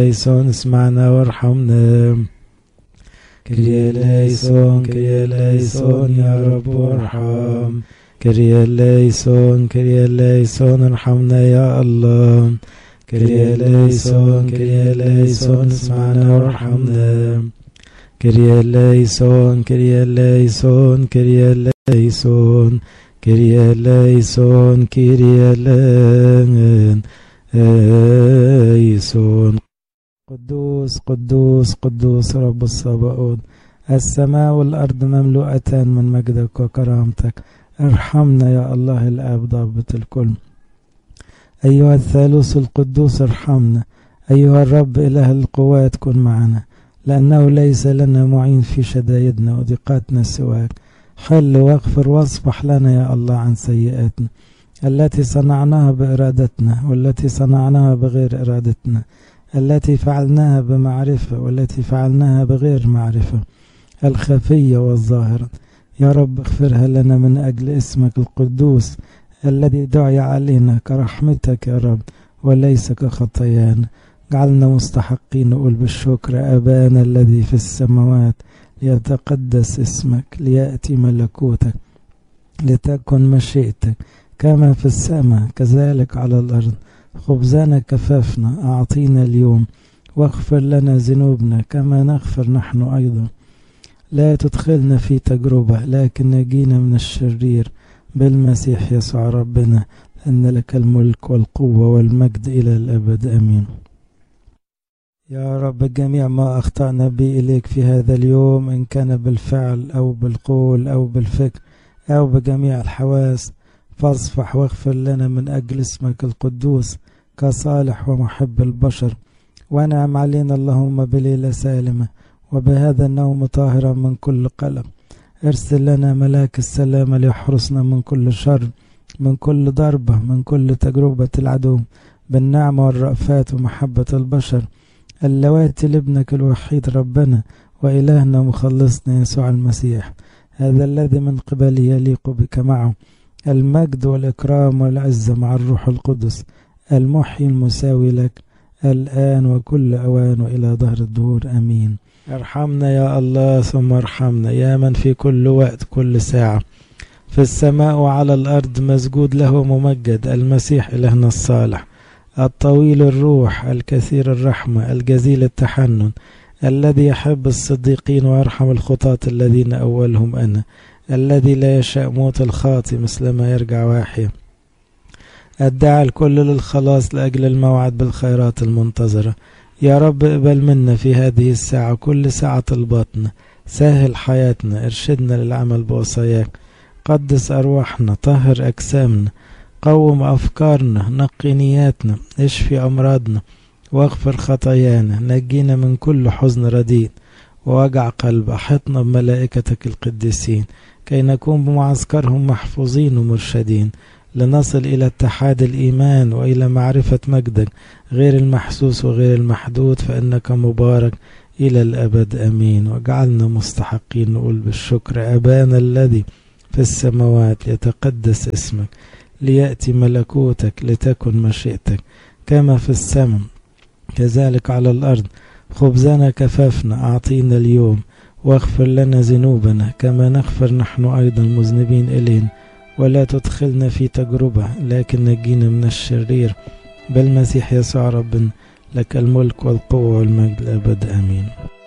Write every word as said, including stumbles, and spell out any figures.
ليسون اسمعنا وارحمنا. كريا ليسون كريا ليسون يا رب وارحم. كريا ليسون كريا ليسون ارحمنا يا الله. كريا ليسون كريا ليسون اسمعنا وارحمنا. كريا ليسون كريا ليسون كريا ليسون كريا ليسون كريا ليسون. قدوس قدوس قدوس رب الصباؤوت، السماء والأرض مملوءتان من مجدك وكرامتك. ارحمنا يا الله الآب ضابط الكل. أيها الثالوث القدوس ارحمنا. أيها الرب إله القوات كن معنا، لأنه ليس لنا معين في شدائدنا وضيقاتنا سواك. حل واغفر واصفح لنا يا الله عن سيئاتنا التي صنعناها بإرادتنا والتي صنعناها بغير إرادتنا، التي فعلناها بمعرفة والتي فعلناها بغير معرفة، الخفية والظاهرة. يا رب اغفرها لنا من أجل اسمك القدوس الذي دعي علينا كرحمتك يا رب وليس كخطايانا. جعلنا مستحقين نقول بالشكر: أبانا الذي في السماوات ليتقدس اسمك، ليأتي ملكوتك، لتكن مشيئتك كما في السماء كذلك على الأرض. خبزنا كفافنا أعطينا اليوم، واغفر لنا ذنوبنا كما نغفر نحن أيضا. لا تدخلنا في تجربة لكن نجينا من الشرير بالمسيح يسوع ربنا، أن لك الملك والقوة والمجد إلى الأبد آمين. يا رب جميع ما أخطأنا به إليك في هذا اليوم، إن كان بالفعل أو بالقول أو بالفكر أو بجميع الحواس، فاصفح واغفر لنا من أجل اسمك القدوس كصالح ومحب البشر. وانعم علينا اللهم بليلة سالمة وبهذا النوم طاهرا من كل قلق. ارسل لنا ملاك السلام ليحرسنا من كل شر، من كل ضربة، من كل تجربة العدو، بالنعمة والرأفات ومحبة البشر اللواتي لابنك الوحيد ربنا وإلهنا مخلصنا يسوع المسيح، هذا الذي من قبله يليق بك معه المجد والإكرام والعزة مع الروح القدس المحيي المساوي لك الآن وكل أوان وإلى دهر الدهور آمين. ارحمنا يا الله ثم ارحمنا، يا من في كل وقت كل ساعة في السماء وعلى الأرض مسجود له ممجد، المسيح إلهنا الصالح الطويل الروح الكثير الرحمة الجزيل التحنن، الذي يحب الصديقين ويرحم الخطاة الذين أولهم أنا، الذي لا يشاء موت الخاطي مثلما يرجع واحيا، الداعي الكل للخلاص لأجل الموعد بالخيرات المنتظرة. يا رب اقبل منا في هذه الساعة كل ساعة الباطنة، سهل حياتنا، ارشدنا للعمل بوصاياك، قدس أرواحنا، طهر أجسامنا، قوم أفكارنا، نقي نياتنا، اشفي أمراضنا واغفر خطايانا، نجينا من كل حزن رديء ووجع قلب. أحطنا بملائكتك القديسين كي نكون بمعسكرهم محفوظين ومرشدين، لنصل إلى اتحاد الإيمان وإلى معرفة مجدك غير المحسوس وغير المحدود، فإنك مبارك إلى الأبد آمين. وجعلنا مستحقين نقول بالشكر: أبانا الذي في السماوات يتقدس اسمك، ليأتي ملكوتك، لتكن مشيئتك كما في السماء كذلك على الأرض. خبزنا كفافنا أعطينا اليوم، واغفر لنا ذنوبنا كما نغفر نحن أيضا مذنبين إلينا، ولا تدخلنا في تجربة لكن نجينا من الشرير بالمسيح يسوع ربنا، لك الملك والقوة والمجد الأبد آمين.